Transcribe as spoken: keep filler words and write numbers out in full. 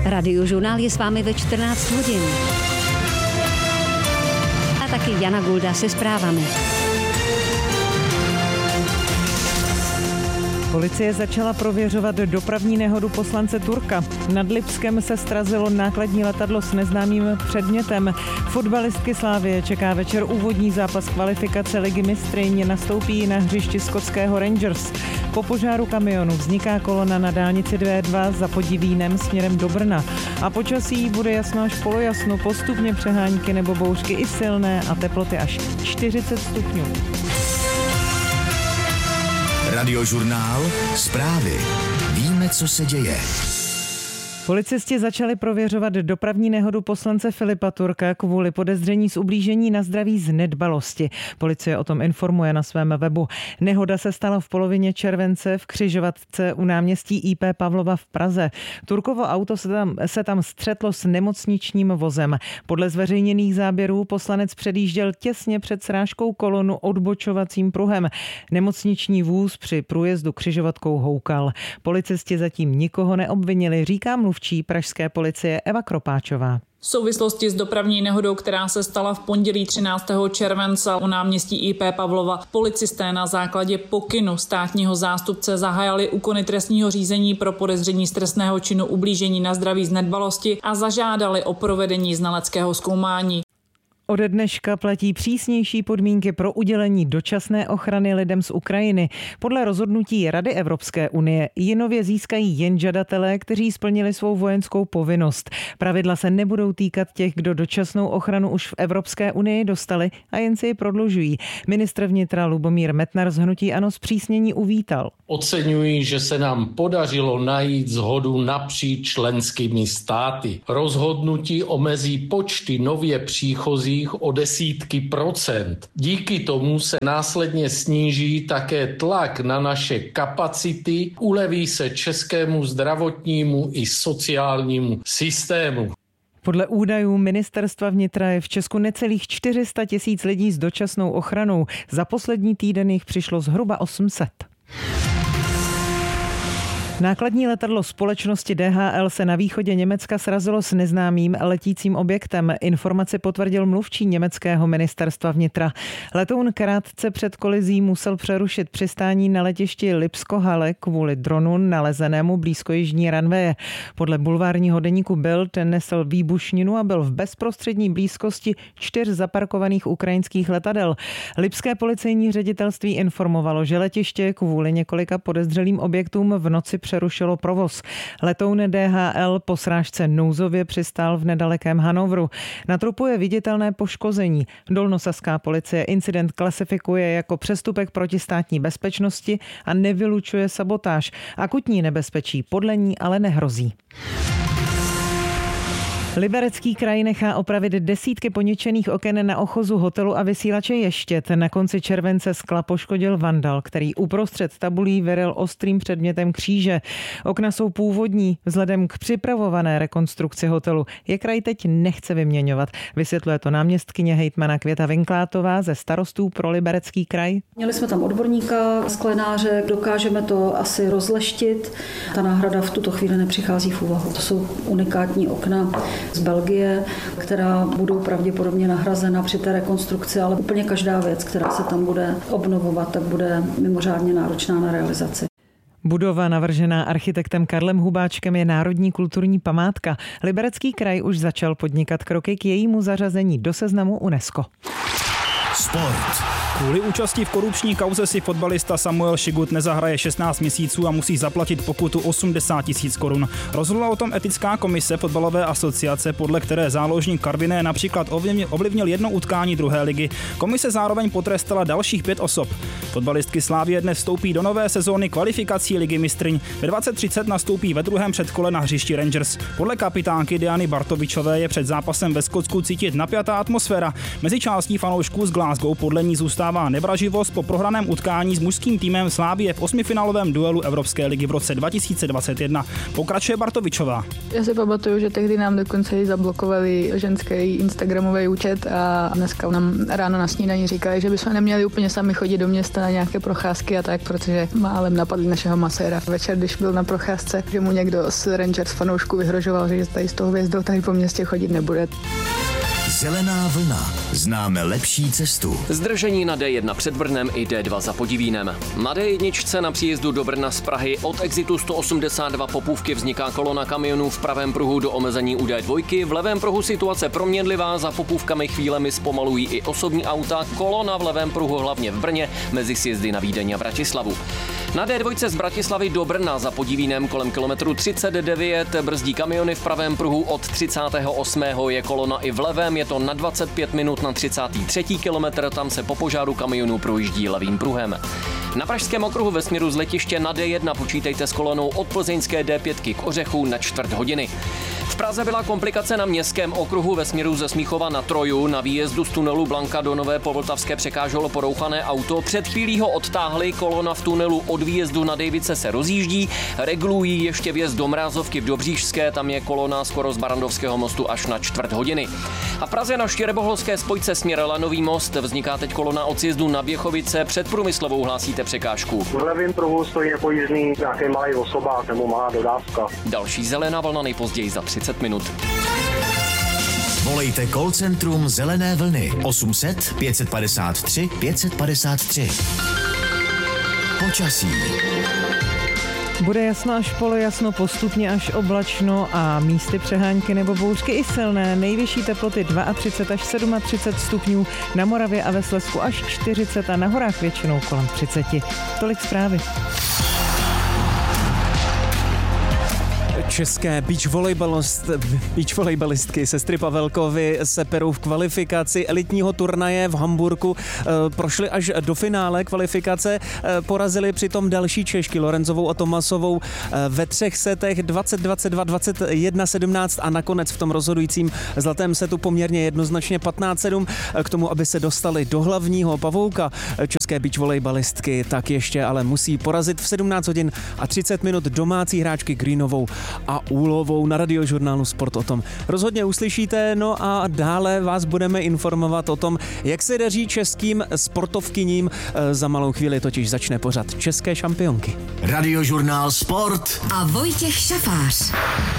Radiožurnál je s vámi ve čtrnáct hodin. A taky Jana Gulda se zprávami. Policie začala prověřovat dopravní nehodu poslance Turka. Nad Lipskem se srazilo nákladní letadlo s neznámým předmětem. Fotbalistky Slavie čeká večer úvodní zápas kvalifikace Ligy mistryň, nastoupí na hřišti skotského Rangers. Po požáru kamionu vzniká kolona na dálnici D dva za Podivínem směrem do Brna. A počasí bude jasno až polojasno, postupně přehánky nebo bouřky i silné a teploty až čtyřicet stupňů. Radiožurnál, zprávy. Víme, co se děje. Policisti začali prověřovat dopravní nehodu poslance Filipa Turka kvůli podezření z ublížení na zdraví z nedbalosti. Policie o tom informuje na svém webu. Nehoda se stala v polovině července v křižovatce u náměstí I P Pavlova v Praze. Turkovo auto se tam, se tam střetlo s nemocničním vozem. Podle zveřejněných záběrů poslanec předjížděl těsně před srážkou kolonu odbočovacím pruhem. Nemocniční vůz při průjezdu křižovatkou houkal. Policisti zatím nikoho neobvinili, říká mluvčí pražské policie Eva Kropáčová. V souvislosti s dopravní nehodou, která se stala v pondělí třináctého července u náměstí I P Pavlova, policisté na základě pokynu státního zástupce zahájili úkony trestního řízení pro podezření z trestného činu ublížení na zdraví z nedbalosti a zažádali o provedení znaleckého zkoumání. Ode dneška platí přísnější podmínky pro udělení dočasné ochrany lidem z Ukrajiny. Podle rozhodnutí Rady Evropské unie ji nově získají jen žadatelé, kteří splnili svou vojenskou povinnost. Pravidla se nebudou týkat těch, kdo dočasnou ochranu už v Evropské unii dostali a jen si ji prodlužují. Ministr vnitra Lubomír Metnar z hnutí ANO zpřísnění uvítal. Oceňuji, že se nám podařilo najít shodu napříč členskými státy. Rozhodnutí omezí počty nově příchozích o desítky procent. Díky tomu se následně sníží také tlak na naše kapacity, uleví se českému zdravotnímu i sociálnímu systému. Podle údajů ministerstva vnitra je v Česku necelých čtyři sta tisíc lidí s dočasnou ochranou. Za poslední týden jich přišlo zhruba osm set. Nákladní letadlo společnosti D H L se na východě Německa srazilo s neznámým letícím objektem. Informaci potvrdil mluvčí německého ministerstva vnitra. Letoun krátce před kolizí musel přerušit přistání na letišti Lipsko-Halle kvůli dronu nalezenému blízko jižní ranveje. Podle bulvárního deníku Bild nesl výbušninu a byl v bezprostřední blízkosti čtyř zaparkovaných ukrajinských letadel. Lipské policejní ředitelství informovalo, že letiště kvůli několika podezřelým objektům v noci přerušilo provoz. Letoun D H L po srážce nouzově přistál v nedalekém Hanovru. Na trupu je viditelné poškození. Dolnosaská policie incident klasifikuje jako přestupek proti státní bezpečnosti a nevylučuje sabotáž. Akutní nebezpečí podle ní ale nehrozí. Liberecký kraj nechá opravit desítky poničených oken na ochozu hotelu a vysílače Ještěd. Na konci července skla poškodil vandal, který uprostřed tabulí vyril ostrým předmětem kříže. Okna jsou původní, vzhledem k připravované rekonstrukci hotelu je kraj teď nechce vyměňovat. Vysvětluje to náměstkyně hejtmana Květa Vinklátová ze Starostů pro Liberecký kraj. Měli jsme tam odborníka, sklenáře, dokážeme to asi rozleštit. Ta náhrada v tuto chvíli nepřichází v úvahu. To jsou unikátní okna z Belgie, která budou pravděpodobně nahrazena při té rekonstrukci, ale úplně každá věc, která se tam bude obnovovat, tak bude mimořádně náročná na realizaci. Budova navržená architektem Karlem Hubáčkem je národní kulturní památka. Liberecký kraj už začal podnikat kroky k jejímu zařazení do seznamu UNESCO. Sport. Kvůli účasti v korupční kauze si fotbalista Samuel Šigut nezahraje šestnáct měsíců a musí zaplatit pokutu osmdesát tisíc korun. Rozhodla o tom etická komise fotbalové asociace, podle které záložník Karviné například ovlivnil jedno utkání druhé ligy. Komise zároveň potrestala dalších pět osob. Fotbalistky Slavie dnes vstoupí do nové sezóny kvalifikací Ligy mistryň. Ve dvacet třicet nastoupí ve druhém předkole na hřišti Rangers. Podle kapitánky Diany Bartovičové je před zápasem ve Skotsku cítit napjatá atmosféra. Mezi částí fanoušků z Glasgow Glasgow podle ní zůstává nevraživost po prohraném utkání s mužským týmem Slavie v osmifinálovém duelu Evropské ligy v roce dva tisíce dvacet jedna. Pokračuje Bartovičová. Já si pamatuju, že tehdy nám dokonce zablokovali ženský instagramový účet a dneska nám ráno na snídani říkali, že bychom neměli úplně sami chodit do města na nějaké procházky a tak, protože málem napadli našeho maséra. Večer, když byl na procházce, že mu někdo z Rangers fanoušku vyhrožoval, že tady z toho hvězdou tady po městě chodit nebude. Zelená vlna. Známe lepší cestu. Zdržení na D jedna před Brnem i D dva za Podivínem. Na D jedna na příjezdu do Brna z Prahy od exitu sto osmdesát dva Popůvky vzniká kolona kamionů v pravém pruhu do omezení u D dva. V levém pruhu situace proměnlivá, za Popůvkami chvílemi zpomalují i osobní auta. Kolona v levém pruhu hlavně v Brně mezi sjezdy na Vídeň a Bratislavu. Na D dva z Bratislavy do Brna za Podivínem kolem kilometru třicet devět brzdí kamiony v pravém pruhu od třicátého osmého je kolona i v levém, je to na dvacet pět minut na třicátý třetí kilometr, tam se po požáru kamionů projíždí levým pruhem. Na pražském okruhu ve směru z letiště na D jedna počítejte s kolonou od plzeňské D pět k Ořechu na čtvrt hodiny. V Praze byla komplikace na městském okruhu ve směru ze Smíchova na Troju. Na výjezdu z tunelu Blanka do Nové Povltavské překáželo porouchané auto. Před chvílí ho odtáhli, kolona v tunelu od výjezdu na Dejvice se rozjíždí. Regulují ještě vjezd do Mrázovky v Dobříšské, tam je kolona skoro z Barandovského mostu až na čtvrt hodiny. A v Praze na Štěrboholské spojce směr Lanový most vzniká teď kolona od sjezdu na Běchovice. Před Průmyslovou hlásíte překážku. V levém pruhu stojí nepojízdný nějaký malý osobák nebo malá dodávka. Další zelená vlna nejpozději za třicet minut. Volejte call centrum Zelené vlny osm set pět padesát tři pět padesát tři. Počasí. Bude jasno až polojasno, postupně až oblačno a místy přehánky nebo bouřky i silné. Nejvyšší teploty třicet dva až třicet sedm stupňů, na Moravě a ve Slezsku až čtyřicet a na horách většinou kolem třicet. Tolik zprávy. České beach, volejbalist, beach volejbalistky sestry Pavelkovy se perou v kvalifikaci elitního turnaje v Hamburku. E, prošly až do finále kvalifikace, e, porazili přitom další Češky Lorenzovou a Tomasovou e, ve třech setech dvacet dvacet dva, dvacet jedna sedmnáct a nakonec v tom rozhodujícím zlatém setu poměrně jednoznačně patnáct sedm k tomu, aby se dostali do hlavního pavouka. České beach volejbalistky tak ještě ale musí porazit v sedmnáct hodin a třicet minut domácí hráčky Greenovou a Úlovou. Na Radiožurnálu Sport o tom rozhodně uslyšíte, no a dále vás budeme informovat o tom, jak se daří českým sportovkyním. Za malou chvíli totiž začne pořad České šampionky. Radiožurnál Sport a Vojtěch Šafář.